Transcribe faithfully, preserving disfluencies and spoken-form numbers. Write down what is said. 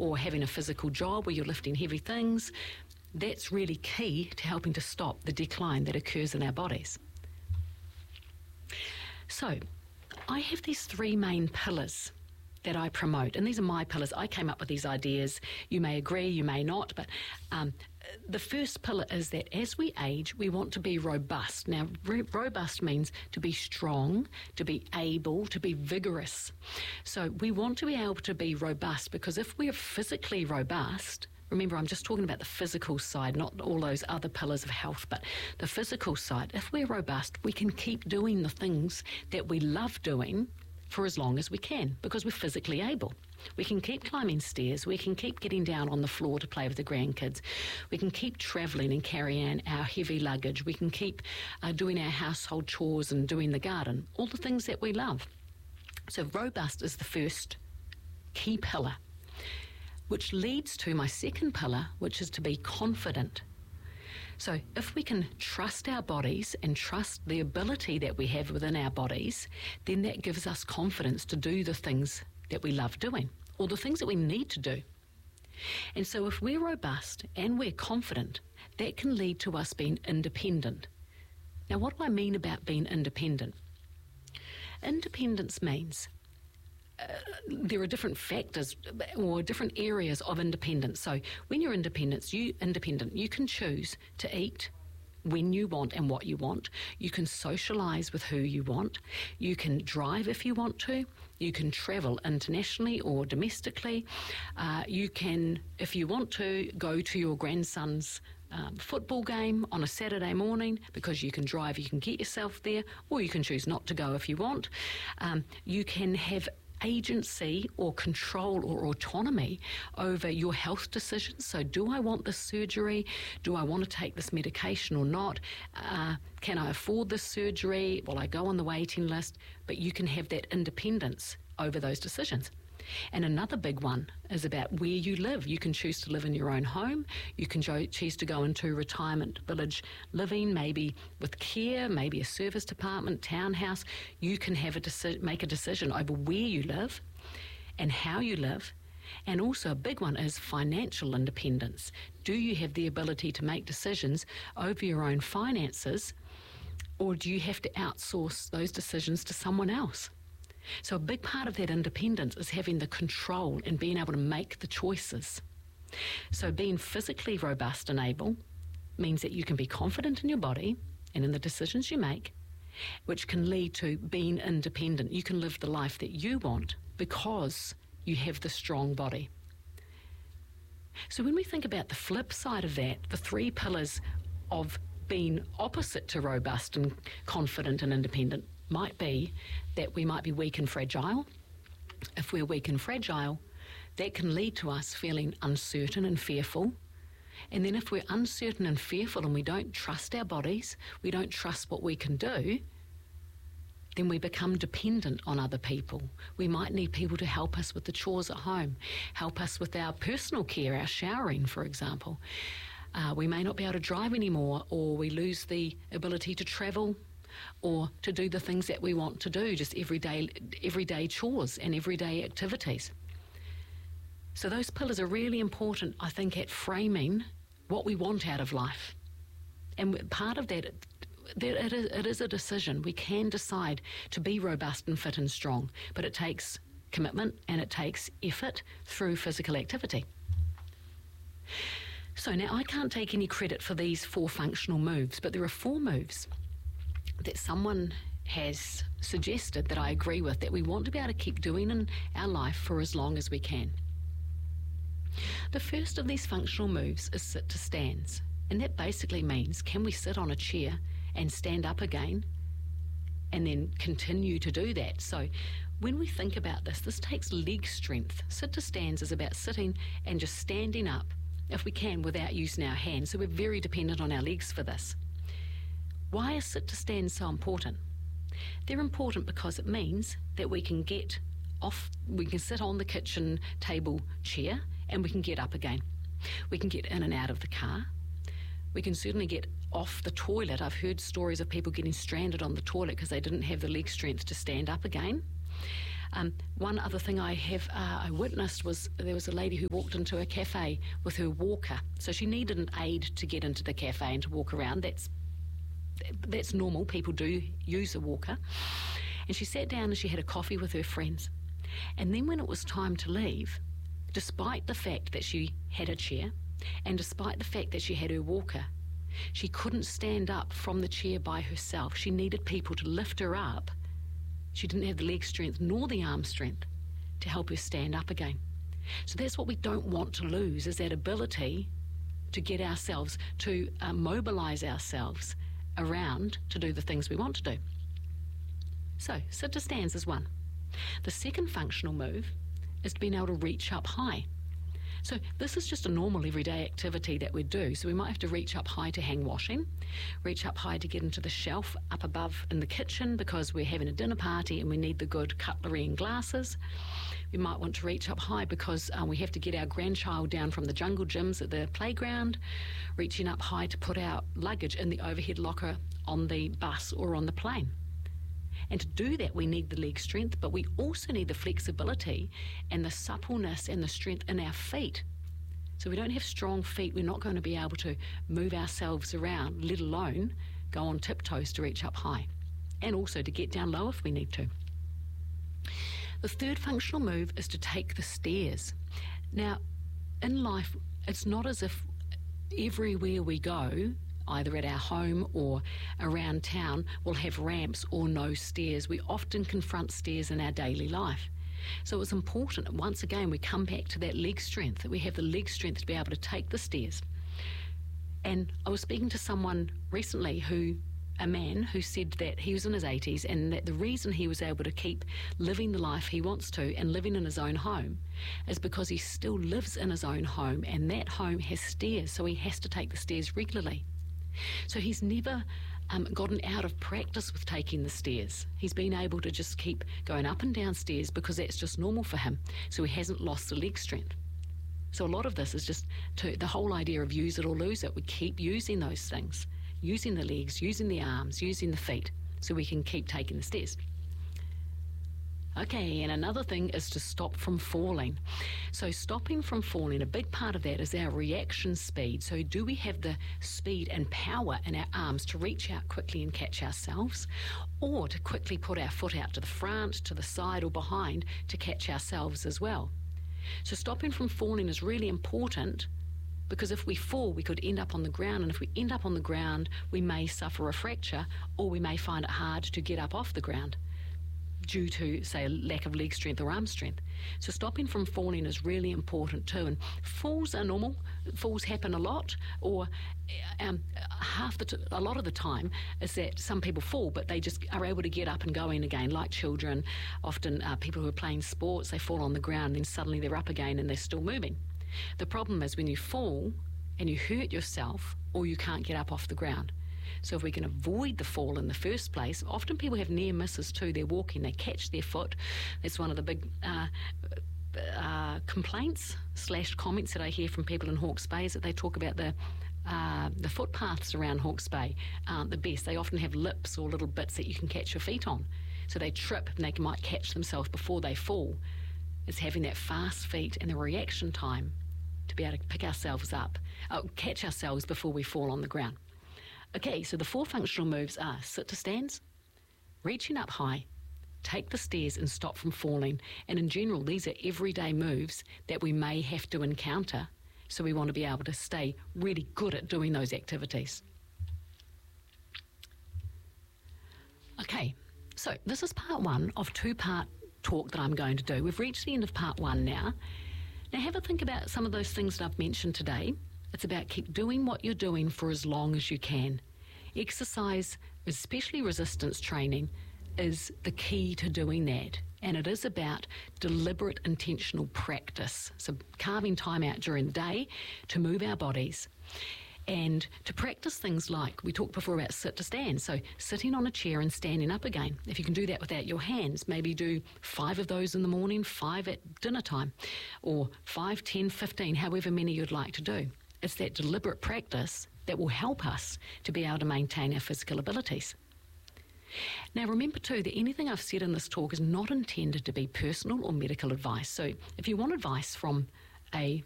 or having a physical job where you're lifting heavy things, that's really key to helping to stop the decline that occurs in our bodies. So, I have these three main pillars that I promote, and these are my pillars. I came up with these ideas. You may agree, you may not, but um, the first pillar is that as we age, we want to be robust. Now, re- robust means to be strong, to be able, to be vigorous. So we want to be able to be robust, because if we're physically robust, remember, I'm just talking about the physical side, not all those other pillars of health, but the physical side. If we're robust, we can keep doing the things that we love doing for as long as we can, because we're physically able. We can keep climbing stairs, we can keep getting down on the floor to play with the grandkids, we can keep travelling and carrying our heavy luggage, we can keep uh, doing our household chores and doing the garden, all the things that we love. So robust is the first key pillar, which leads to my second pillar, which is to be confident. So if we can trust our bodies and trust the ability that we have within our bodies, then that gives us confidence to do the things that we love doing, or the things that we need to do. And so if we're robust and we're confident, that can lead to us being independent. Now, what do I mean about being independent? Independence means Uh, there are different factors or different areas of independence. So when you're independent, you independent, you can choose to eat when you want and what you want. You can socialise with who you want. You can drive if you want to. You can travel internationally or domestically. Uh, you can, if you want to, go to your grandson's um, football game on a Saturday morning, because you can drive, you can get yourself there, or you can choose not to go if you want. Um, you can have agency or control or autonomy over your health decisions. So do I want this surgery? Do I want to take this medication or not? Uh, can I afford this surgery? Will I go on the waiting list? But you can have that independence over those decisions. And another big one is about where you live. You can choose to live in your own home. You can jo- choose to go into retirement village living, maybe with care, maybe a service department, townhouse. You can have a deci- make a decision over where you live and how you live. And also a big one is financial independence. Do you have the ability to make decisions over your own finances, or do you have to outsource those decisions to someone else? So a big part of that independence is having the control and being able to make the choices. So being physically robust and able means that you can be confident in your body and in the decisions you make, which can lead to being independent. You can live the life that you want because you have the strong body. So when we think about the flip side of that, the three pillars of being opposite to robust and confident and independent might be that we might be weak and fragile. If we're weak and fragile, that can lead to us feeling uncertain and fearful. And then if we're uncertain and fearful and we don't trust our bodies, we don't trust what we can do, then we become dependent on other people. We might need people to help us with the chores at home, help us with our personal care, our showering, for example. Uh, we may not be able to drive anymore, or we lose the ability to travel or to do the things that we want to do, just everyday, everyday chores and everyday activities. So those pillars are really important, I think, at framing what we want out of life. And part of that, it is, it is a decision. We can decide to be robust and fit and strong, but it takes commitment and it takes effort through physical activity. So now I can't take any credit for these four functional moves, but there are four moves that someone has suggested that I agree with, that we want to be able to keep doing in our life for as long as we can. The first of these functional moves is sit to stands, and that basically means, can we sit on a chair and stand up again and then continue to do that? So when we think about this, this takes leg strength. Sit to stands is about sitting and just standing up, if we can, without using our hands. So we're very dependent on our legs for this. Why is sit to stand so important? They're important because it means that we can get off, we can sit on the kitchen table chair and we can get up again. We can get in and out of the car. We can certainly get off the toilet. I've heard stories of people getting stranded on the toilet because they didn't have the leg strength to stand up again. Um, one other thing I have uh, I witnessed was there was a lady who walked into a cafe with her walker. So she needed an aid to get into the cafe and to walk around. That's that's normal. People do use a walker. And she sat down and she had a coffee with her friends. And then when it was time to leave, despite the fact that she had a chair and despite the fact that she had her walker, she couldn't stand up from the chair by herself. She needed people to lift her up. She didn't have the leg strength nor the arm strength to help her stand up again. So that's what we don't want to lose, is that ability to get ourselves, to uh, mobilise ourselves around to do the things we want to do. So, sit to stands is one. The second functional move is being able to reach up high. So this is just a normal everyday activity that we do. So we might have to reach up high to hang washing, reach up high to get into the shelf up above in the kitchen because we're having a dinner party and we need the good cutlery and glasses. We might want to reach up high because uh, we have to get our grandchild down from the jungle gyms at the playground, reaching up high to put our luggage in the overhead locker on the bus or on the plane. And to do that, we need the leg strength, but we also need the flexibility and the suppleness and the strength in our feet. So we don't have strong feet, we're not going to be able to move ourselves around, let alone go on tiptoes to reach up high. And also to get down low if we need to. The third functional move is to take the stairs. Now, in life, it's not as if everywhere we go, either at our home or around town, will have ramps or no stairs. We often confront stairs in our daily life. So it's important, once again, we come back to that leg strength, that we have the leg strength to be able to take the stairs. And I was speaking to someone recently who, a man who said that he was in his eighties and that the reason he was able to keep living the life he wants to and living in his own home is because he still lives in his own home, and that home has stairs, so he has to take the stairs regularly. So he's never um, gotten out of practice with taking the stairs. He's been able to just keep going up and down stairs because that's just normal for him. So he hasn't lost the leg strength. So a lot of this is just to, the whole idea of use it or lose it. We keep using those things, using the legs, using the arms, using the feet, so we can keep taking the stairs. Okay, and another thing is to stop from falling. So stopping from falling, a big part of that is our reaction speed. So do we have the speed and power in our arms to reach out quickly and catch ourselves, or to quickly put our foot out to the front, to the side or behind to catch ourselves as well? So stopping from falling is really important, because if we fall, we could end up on the ground, and if we end up on the ground, we may suffer a fracture, or we may find it hard to get up off the ground due to, say, a lack of leg strength or arm strength. So stopping from falling is really important too. And falls are normal. Falls happen a lot, or um, half the t- a lot of the time is that some people fall, but they just are able to get up and going again, like children. Often uh, people who are playing sports, they fall on the ground, then suddenly they're up again and they're still moving. The problem is when you fall and you hurt yourself, or you can't get up off the ground. So if we can avoid the fall in the first place, often people have near misses too. They're walking, they catch their foot. That's one of the big uh, uh, complaints slash comments that I hear from people in Hawke's Bay, is that they talk about the uh, the footpaths around Hawke's Bay aren't the best. They often have lips or little bits that you can catch your feet on. So they trip and they might catch themselves before they fall. It's having that fast feet and the reaction time to be able to pick ourselves up, uh, catch ourselves before we fall on the ground. Okay, so the four functional moves are sit to stands, reaching up high, take the stairs and stop from falling. And in general, these are everyday moves that we may have to encounter. So we want to be able to stay really good at doing those activities. Okay, so this is part one of two-part talk that I'm going to do. We've reached the end of part one now. Now have a think about some of those things that I've mentioned today. It's about keep doing what you're doing for as long as you can. Exercise, especially resistance training, is the key to doing that. And it is about deliberate, intentional practice. So carving time out during the day to move our bodies and to practice things like, we talked before about sit to stand. So sitting on a chair and standing up again. If you can do that without your hands, maybe do five of those in the morning, five at dinner time, or five, ten, fifteen, however many you'd like to do. It's that deliberate practice that will help us to be able to maintain our physical abilities. Now, remember too that anything I've said in this talk is not intended to be personal or medical advice. So if you want advice from a